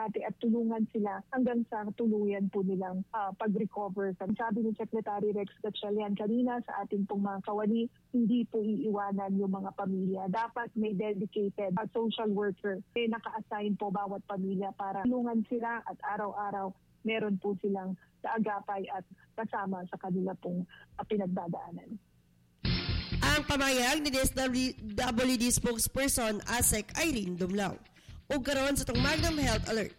paghahati at tulungan sila hanggang sa tuluyan po nilang pag-recover. Sabi ni Secretary Rex Gatchalian kanina sa ating pong mga kawani, hindi po iiwanan yung mga pamilya. Dapat may dedicated social worker na naka-assign po bawat pamilya para tulungan sila at araw-araw meron po silang kaagapay at kasama sa kanila pong pinagdadaanan. Ang pamayag ni DSWD spokesperson ASEC Irene Dumlao. Ug karon sa itong Magnum Health Alert.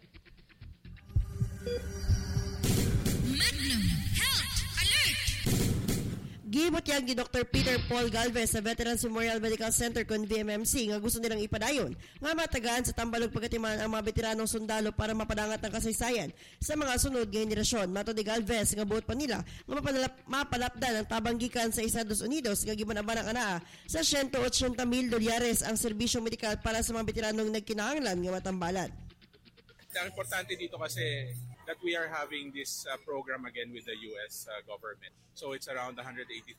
Magnum Health Alert! Gibutyag ni Dr. Peter Paul Galvez sa Veterans Memorial Medical Center kon VMMC nga gusto nilang ipadayon nga matagaan sa tambalog pagkatiman ang mga veteranong sundalo para mapadangat ang kasaysayan sa mga sunod nga henerasyon. Mato ni Galvez nga buot pa nila nga mapalapdan ang tabang gikan sa Estados Unidos nga gibanabanang anaa sa $180,000 ang serbisyo medikal para sa mga veteranong nagkinahanglan nga matambalan. Ang importante dito kasi that we are having this program again with the US government. So it's around $180,000.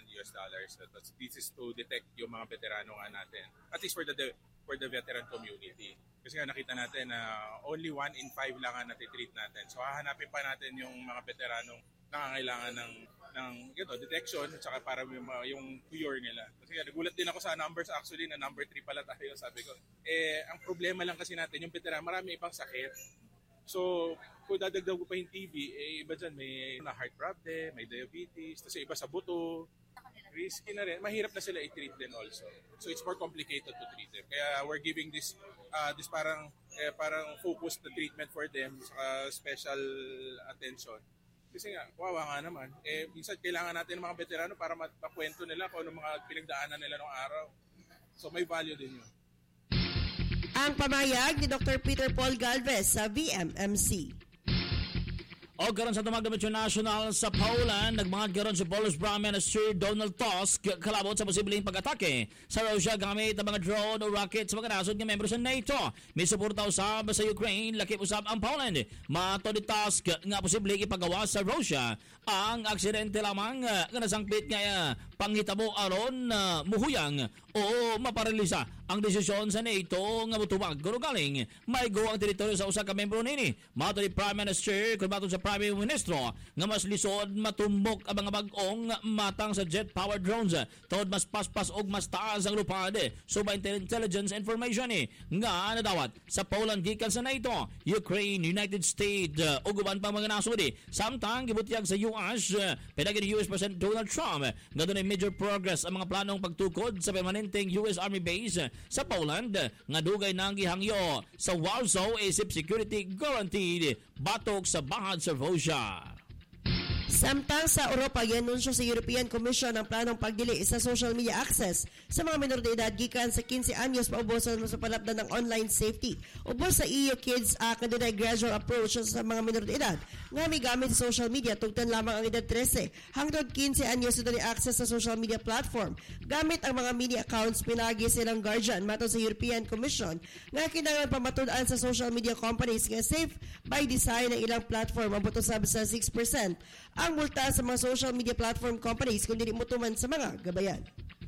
This is to detect yung mga veterano nga natin. At least for the veteran community. Kasi nga nakita natin na only 1 in 5 lang ang natitreat natin. So hahanapin pa natin yung mga veteranong nangangailangan ng detection at saka para yung cure nila. Kasi nagulat din ako sa numbers actually na number 3 pala tayo. Sabi ko, ang problema lang kasi natin yung veteran, marami ibang sakit. So, kung dadagdag ko pa yung TB, iba dyan may heart problem, may diabetes, tapos iba sa buto, risky na rin. Mahirap na sila i-treat din also. So, it's more complicated to treat them. Kaya we're giving this parang focused na treatment for them, special attention. Kasi nga, wawa nga naman. Minsan kailangan natin ng mga veterano para makwento nila kung ano mga pinagdaanan nila ng araw. So, may value din yun. Ang pamayag ni Dr. Peter Paul Galvez sa VMMC. O karon sa tumag national sa Poland, nagmangad karon si Polish Prime Minister Donald Tusk kalabot sa posibleng pag-atake sa Russia gamit ang mga drone o rocket sa mga nasod nga membro sa NATO. May suporta usab sa Ukraine, lakip usab ang Poland. Mato ni Tusk nga posibleng ipagawa sa Russia ang aksidente lamang nga nasangpit nga panghitabo aron muhuyang o maparalisa ang desisyon sa NATO nga mutuwag guro galing may go ang teritoryo sa usa ka membro nini. Mato ni Prime Minister kun mato sa Prime Ministro nga mas lisod matumbok ang mga bag-ong matang sa jet-powered drones tungod mas paspas og mas taas ang lupad subay intelligence information nga nadawat sa Poland gikan sa NATO, Ukraine, United States ug uban pang mga nasod. Samtang gibutyag sa US pinagi ni US President Donald Trump nga dunay major progress ang mga planong pagtukod sa permanenteng US Army base sa Poland nga dugay nang gihangyo sa Warsaw isip security guaranteed batok sa bahad sa Russia. Samtang sa Europa, gianunsyo sa European Commission ang planong pagdili sa social media access sa mga minor de edad gikan sa 15 anyos paubusan sa palapdan ng online safety. Ubos sa EU Kids Act na gradual approach sa mga minor de edad nga may gamit sa social media tugtan lamang ang edad 13 hangtod 15 anyos na access sa social media platform. Gamit ang mga media accounts pinagi silang guardian mato sa European Commission nga kinahanglan pamatud-an sa social media companies nga safe by design ang ilang platform abot usab sa 6% ang multa sa mga social media platform companies kung dili mutuman sa mga gabayan.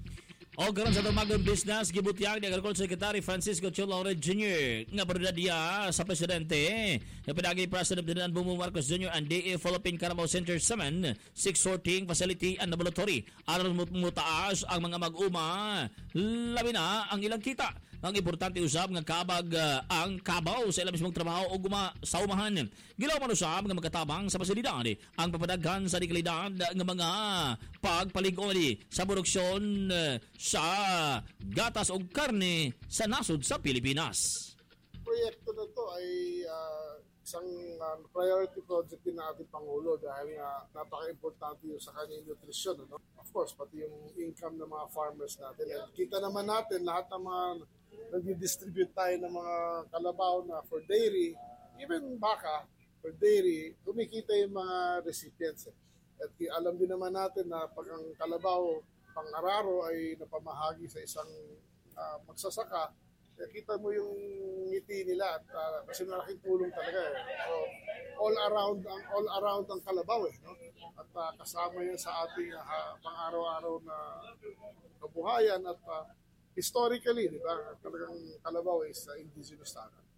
O karon sa tumagong business, gibutyag ni Agriculture Secretary Francisco Chilore Jr. nga prioridad sa presidente. Napinagi President Ferdinand Bongbong Marcos Jr. ang DA Philippine Carabao Center 7, 6 sorting facility and laboratory. Aron mutaas ang mga mag-uma, labi na ang ilang kita. Ang importante usab nga kabag ang kabaw sa ilang mismong trabaho o sa umahan. Gilaw man usab nga magkatabang sa pasilidad ang papadaghan sa dekalidad nga mga pagpalig-on sa produksyon sa gatas o karne sa nasod sa Pilipinas. Proyekto na to ay isang priority project din ng ating Pangulo dahil napaka-importante yung sa kanyang nutrisyon. No? Of course, pati yung income ng mga farmers natin. At kita naman natin lahat ng mga nag-distribute tayo ng mga kalabaw na for dairy, even baka for dairy, kumikita yung mga recipients. At alam din naman natin na pag ang kalabaw pang-araro ay napamahagi sa isang magsasaka, kita mo yung ngiti nila at kasi malaking tulong talaga. So all around ang kalabaw no? At kasama yan sa ating pang-araw-araw na kabuhayan at historically, di ba? Talagang kalabaw is indigenous talaga.